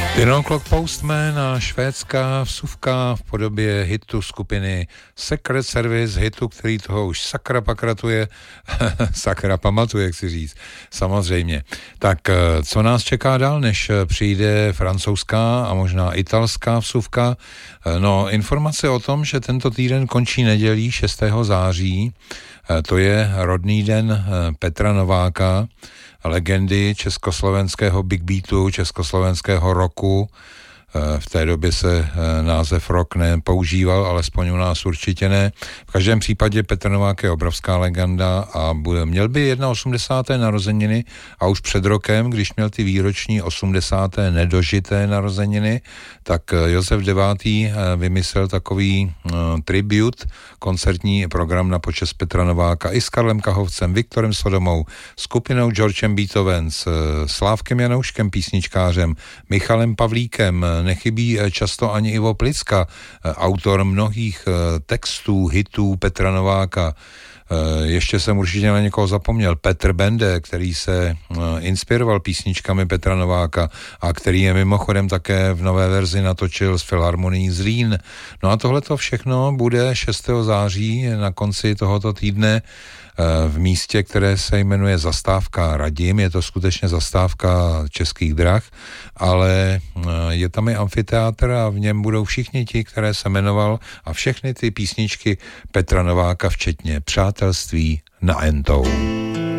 Ten Clock Postman a švédská vsuvka v podobě hitu skupiny Secret Service, hitu, který toho už sakra pakratuje, sakra pamatuje, jak si říct, samozřejmě. Tak co nás čeká dál, než přijde francouzská a možná italská vsuvka? No, informace o tom, že tento týden končí nedělí 6. září, to je rodný den Petra Nováka, legendy československého big beatu, československého rocku. V té době se název rock nepoužíval, alespoň u nás určitě ne. V každém případě Petr Novák je obrovská legenda a měl by 81. narozeniny a už před rokem, když měl ty výroční 80. nedožité narozeniny, tak Josef IX. Vymyslel takový tribute, koncertní program na počest Petra Nováka i s Karlem Kahovcem, Viktorem Sodomou, skupinou Georgem Beethoven, s Slávkem Janouškem, písničkářem, Michalem Pavlíkem, nechybí často ani Ivo Plicka, autor mnohých textů, hitů Petra Nováka. Ještě jsem určitě na někoho zapomněl. Petr Bende, který se inspiroval písničkami Petra Nováka a který je mimochodem také v nové verzi natočil s Filharmonií Zlín. No a tohleto všechno bude 6. září na konci tohoto týdne v místě, které se jmenuje Zastávka Radim. Je to skutečně zastávka Českých drah, ale je tam i amfiteátr a v něm budou všichni ti, které se jmenoval, a všechny ty písničky Petra Nováka, včetně Přátelství na Entou.